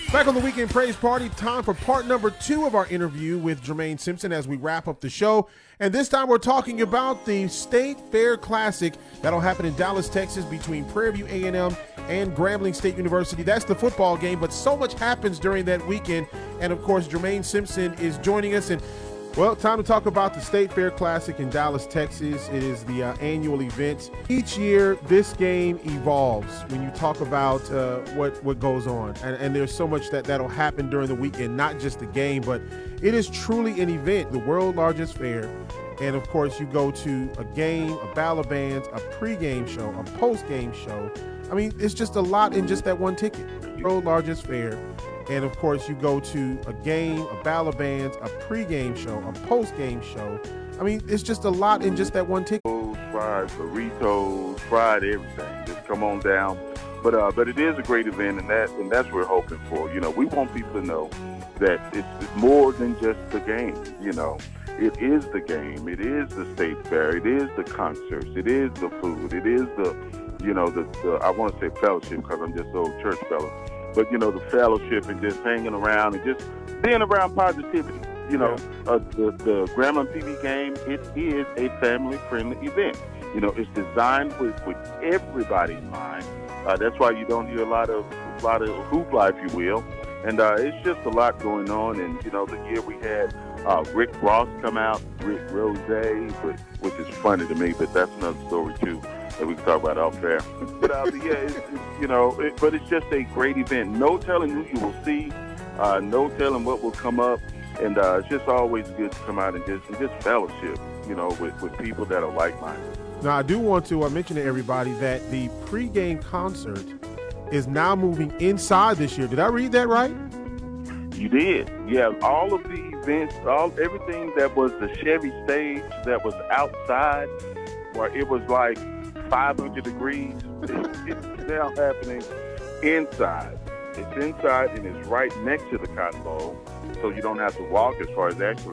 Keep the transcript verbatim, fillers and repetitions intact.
Back on the Weekend Praise Party, time for part number two of our interview with Jermaine Simpson as we wrap up the show. And this time we're talking about the State Fair Classic that'll happen in Dallas, Texas between Prairie View A and M and Grambling State University. That's the football game, but so much happens during that weekend. And of course, Jermaine Simpson is joining us. And well, time to talk about the State Fair Classic in Dallas, Texas. It is the uh, annual event. Each year, this game evolves when you talk about uh, what, what goes on. And, and there's so much that, that'll happen during the weekend, not just the game, but it is truly an event, the world's largest fair. And of course, you go to a game, a battle of bands, a pregame show, a postgame show. I mean, it's just a lot in just that one ticket. The world's largest fair. And of course, you go to a game, a battle of bands, a pregame show, a postgame show. I mean, it's just a lot in just that one ticket. Fried burritos, fried everything. Just come on down. But uh, but it is a great event, and that and that's what we're hoping for. You know, we want people to know that it's, it's more than just the game. You know, it is the game. It is the state fair. It is the concerts. It is the food. It is the, you know, the, the I want to say fellowship because I'm just so church fellow. But, you know, the fellowship and just hanging around and just being around positivity. You know, uh, the, the Grambling P V game, it is a family-friendly event. You know, it's designed with, with everybody in mind. Uh, that's why you don't hear a lot of a lot of hoopla, if you will. And uh, it's just a lot going on. And, you know, the year we had uh, Rick Ross come out, Rick Rose, but, which is funny to me, but that's another story, too, that we can talk about off there. But uh, yeah, it's, it's, you know, it, but it's just a great event. No telling who you will see, uh, no telling what will come up, and uh, it's just always good to come out and just and just fellowship, you know, with, with people that are like-minded. Now, I do want to uh, mention to everybody that the pregame concert is now moving inside this year. Did I read that right? You did. Yeah, all of the events, all everything that was the Chevy stage that was outside, where it was like five hundred degrees, it's now happening inside. It's inside and it's right next to the Cotton Bowl, so you don't have to walk as far as actually